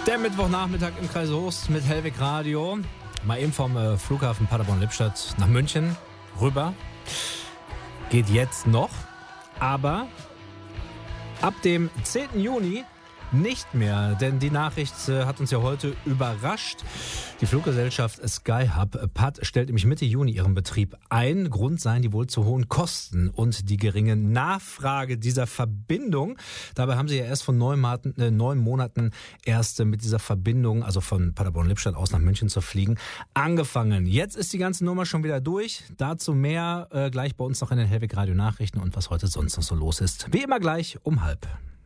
Der Mittwochnachmittag im Kreis Soest mit Hellwig Radio. Mal eben vom Flughafen Paderborn-Lippstadt nach München rüber. Geht jetzt noch, aber ab dem 10. Juni nicht mehr, denn die Nachricht hat uns ja heute überrascht. Die Fluggesellschaft Skyhub PAD stellt nämlich Mitte Juni ihren Betrieb ein. Grund seien die wohl zu hohen Kosten und die geringe Nachfrage dieser Verbindung. Dabei haben sie ja erst vor 9 Monaten erst mit dieser Verbindung, also von Paderborn-Lippstadt aus nach München zu fliegen, angefangen. Jetzt ist die ganze Nummer schon wieder durch. Dazu mehr gleich bei uns noch in den Hellwig Radio Nachrichten und was heute sonst noch so los ist. Wie immer gleich um 12:30.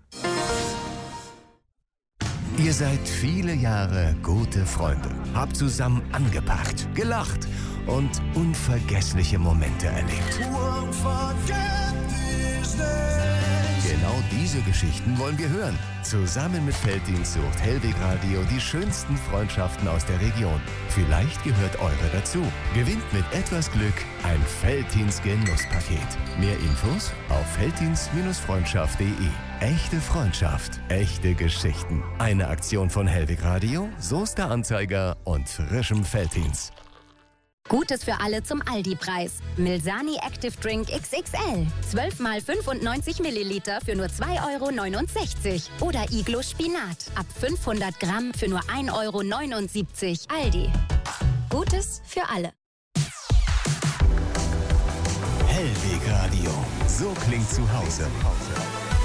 Ihr seid viele Jahre gute Freunde, habt zusammen angepackt, gelacht und unvergessliche Momente erlebt. Genau diese Geschichten wollen wir hören. Zusammen mit Felddienst sucht Hellwig Radio die schönsten Freundschaften aus der Region. Vielleicht gehört eure dazu. Gewinnt mit etwas Glück ein Felddienst-Genusspaket. Mehr Infos auf felddienst-freundschaft.de. Echte Freundschaft, echte Geschichten. Eine Aktion von Hellwig Radio, Soester Anzeiger und frischem Felddienst. Gutes für alle zum Aldi-Preis. Milsani Active Drink XXL. 12 mal 95 Milliliter für nur 2,69 €. Oder Iglo Spinat. Ab 500 Gramm für nur 1,79 €. Aldi. Gutes für alle. Hellwig Radio. So klingt zu Hause.